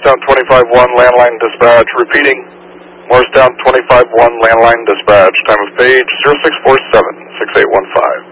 Morristown 25-1, landline dispatch. Repeating, Morristown 25-1, landline dispatch. Time of page 0647-6815.